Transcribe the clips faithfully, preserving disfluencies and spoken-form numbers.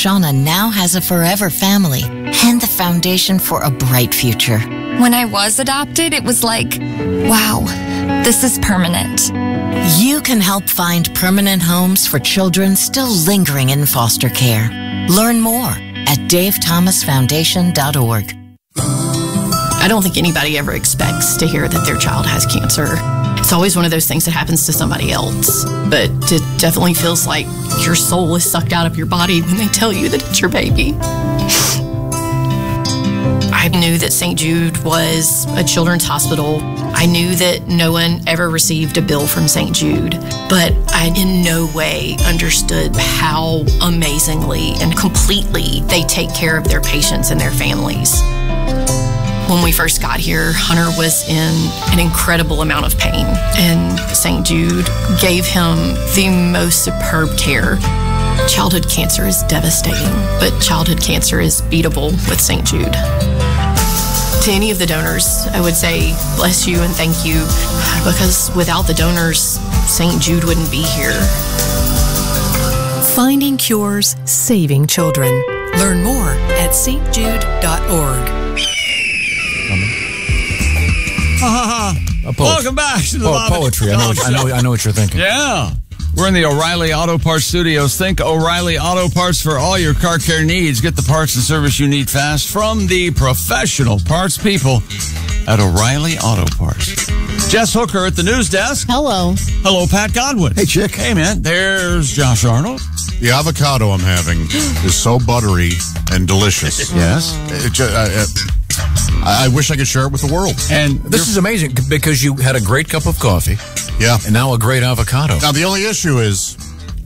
Shauna now has a forever family and the foundation for a bright future. When I was adopted, it was like, wow, this is permanent. You can help find permanent homes for children still lingering in foster care. Learn more at dave thomas foundation dot org. I don't think anybody ever expects to hear that their child has cancer. It's always one of those things that happens to somebody else. But it definitely feels like your soul is sucked out of your body when they tell you that it's your baby. I knew that Saint Jude was a children's hospital. I knew that no one ever received a bill from Saint Jude, but I in no way understood how amazingly and completely they take care of their patients and their families. When we first got here, Hunter was in an incredible amount of pain, and Saint Jude gave him the most superb care. Childhood cancer is devastating, but childhood cancer is beatable with Saint Jude. To any of the donors, I would say bless you and thank you, because without the donors, Saint Jude wouldn't be here. Finding cures, saving children. Learn more at s t jude dot org. Welcome back to the po- Bobby poetry. I know, what, I know. I know what you're thinking. Yeah. We're in the O'Reilly Auto Parts Studios. Think O'Reilly Auto Parts for all your car care needs. Get the parts and service you need fast from the professional parts people at O'Reilly Auto Parts. Jess Hooker at the news desk. Hello. Hello, Pat Godwin. Hey, Chick. Hey, man. There's Josh Arnold. The avocado I'm having is so buttery and delicious. Yes. It ju- I, I, I wish I could share it with the world. And This is amazing because you had a great cup of coffee. Yeah. And now a great avocado. Now, the only issue is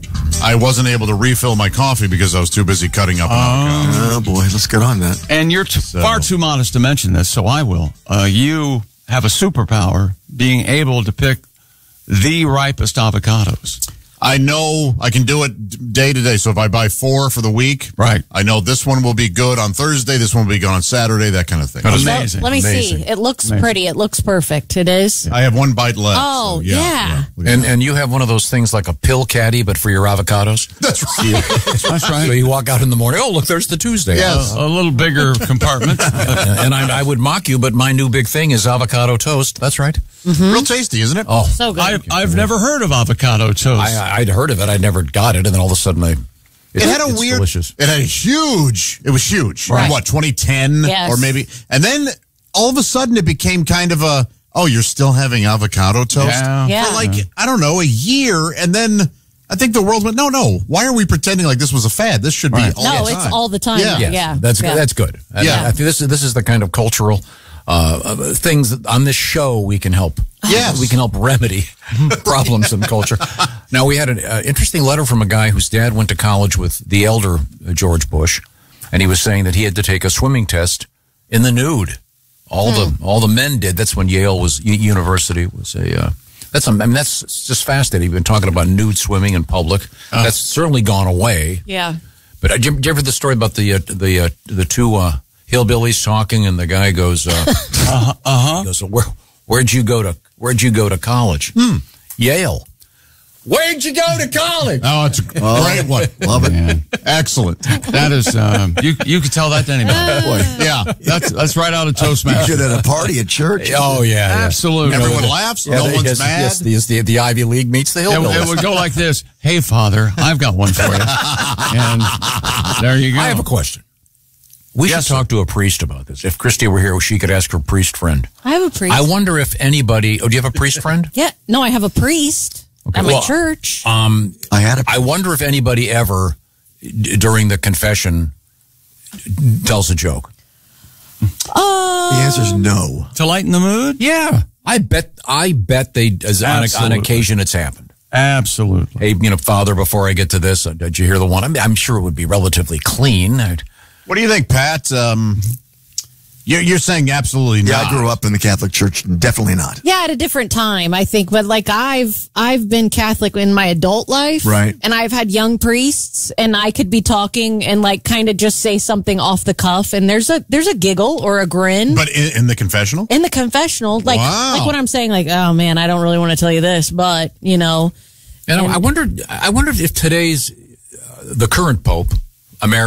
I wasn't able to refill my coffee because I was too busy cutting up an avocado. Oh, boy. Let's get on that. And you're t- So- far too modest to mention this, so I will. Uh, you have a superpower being able to pick the ripest avocados. I know I can do it day to day. So if I buy four for the week, Right. I know this one will be good on Thursday, this one will be good on Saturday, that kind of thing. Amazing. Let me Amazing. see. It looks Amazing. pretty. It looks perfect. It is. I have one bite left. Oh, so yeah. And and you have one of those things like a pill caddy, but for your avocados. That's right. That's right. So you walk out in the morning. Oh, look, there's the Tuesday. Yes. A little bigger compartment. and I, I would mock you, but my new big thing is avocado toast. That's right. Real tasty, isn't it? Oh, So good. I've, I've never heard of avocado toast. I, I'd heard of it. I never got it, and then all of a sudden, I. It had a it's weird. Delicious. It had a huge. It was huge. Right. What, twenty ten Yes. or maybe? And then all of a sudden, it became kind of a. Oh, you're still having avocado toast? Yeah. Yeah. For like I don't know, a year, and then I think the world went. No, no. Why are we pretending like this was a fad? This should Right. be all no, the it's time. all the time. Yeah. Yeah. Yes, that's yeah. that's good. And Yeah. I think this is this is the kind of cultural uh, uh, things that on this show we can help. Yes. we can help remedy problems in culture. Now we had an uh, interesting letter from a guy whose dad went to college with the elder uh, George Bush, and he was saying that he had to take a swimming test in the nude. All the all the men did. That's when Yale was U- University was a. Uh, that's I mean that's just fascinating. You've been talking about nude swimming in public. Uh. That's certainly gone away. Yeah. But uh, did, you, did you ever hear the story about the uh, the uh, the two uh, hillbillies talking, and the guy goes, uh, Uh huh. he goes, Where, "Where'd you go to Where'd you go to college? Yale. Where'd you go to college? Oh, it's a great one. Love it. Man. Excellent. That is, um, you you could tell that to anybody. Yeah. That's that's right out of Toastmasters. at a party at church. Oh yeah, yeah. Absolutely. Everyone laughs. Yeah, no they- one's yes, mad. Yes, the, yes, the, the Ivy League meets the It, hillbillies. it would go like this. Hey, Father, I've got one for you. And there you go. I have a question. We Yes, should talk to a priest about this. If Christy were here, she could ask her priest friend. I have a priest. I wonder if anybody. Oh, do you have a priest friend? yeah. No, I have a priest at my Well, church. Um, I had a. I wonder if anybody ever, d- during the confession, tells a joke. Oh. The answer is no. To lighten the mood? Yeah, I bet. I bet they. As on, on Absolutely. occasion, it's happened. Absolutely. Hey, you know, Father. Before I get to this, uh, did you hear the one? I mean, I'm sure it would be relatively clean. I'd, What do you think, Pat? Um, you're, you're saying absolutely Yeah, not. I grew up in the Catholic Church. Definitely not. Yeah, at a different time, I think. But like I've I've been Catholic in my adult life, Right. And I've had young priests, and I could be talking and like kind of just say something off the cuff, and there's a there's a giggle or a grin. But in, in the confessional? in the confessional, like Wow. like when I'm saying like, oh man, I don't really want to tell you this, but you know, and And- I wondered. I wondered if today's uh, the current Pope, American.